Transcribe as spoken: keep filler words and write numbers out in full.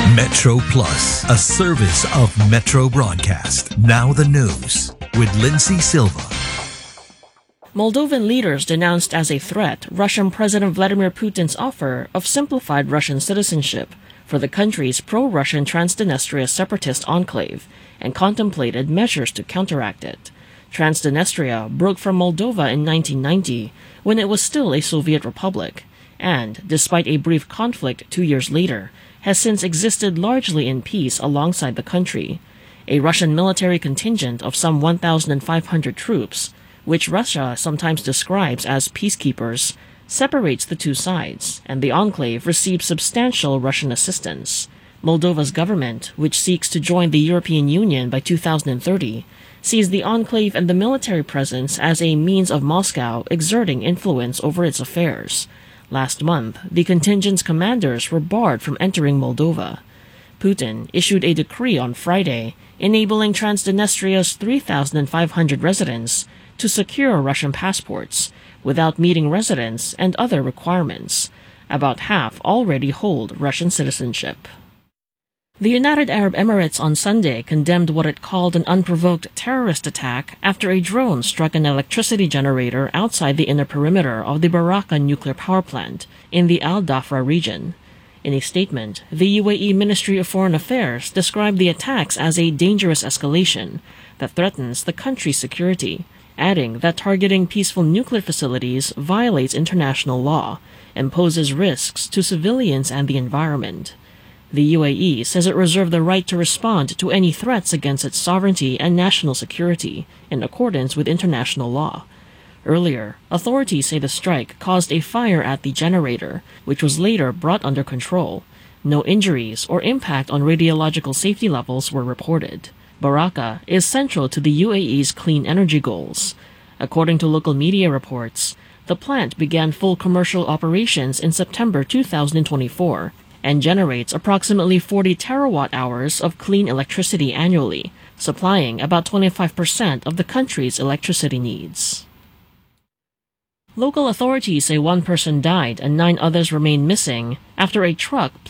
Metro Plus, a service of Metro Broadcast. Now the news with Lindsay Silva. Moldovan leaders denounced as a threat Russian President Vladimir Putin's offer of simplified Russian citizenship for the country's pro-Russian Transnistria separatist enclave and contemplated measures to counteract it. Transnistria broke from Moldova in nineteen ninety when it was still a Soviet republic, and, despite a brief conflict two years later, has since existed largely in peace alongside the country. A Russian military contingent of some one thousand five hundred troops, which Russia sometimes describes as peacekeepers, separates the two sides, and the enclave receives substantial Russian assistance. Moldova's government, which seeks to join the European Union by two thousand thirty, sees the enclave and the military presence as a means of Moscow exerting influence over its affairs. Last month, the contingent's commanders were barred from entering Moldova. Putin issued a decree on Friday enabling Transnistria's three thousand five hundred residents to secure Russian passports without meeting residence and other requirements. About half already hold Russian citizenship. The United Arab Emirates on Sunday condemned what it called an unprovoked terrorist attack after a drone struck an electricity generator outside the inner perimeter of the Barakah nuclear power plant in the Al Dhafra region. In a statement, the U A E Ministry of Foreign Affairs described the attacks as a dangerous escalation that threatens the country's security, adding that targeting peaceful nuclear facilities violates international law and poses risks to civilians and the environment. The U A E says it reserved the right to respond to any threats against its sovereignty and national security in accordance with international law. Earlier, authorities say the strike caused a fire at the generator, which was later brought under control. No injuries or impact on radiological safety levels were reported. Barakah is central to the U A E's clean energy goals. According to local media reports, the plant began full commercial operations in September two thousand twenty-four and generates approximately forty terawatt hours of clean electricity annually, supplying about twenty-five percent of the country's electricity needs. Local authorities say one person died and nine others remain missing after a truck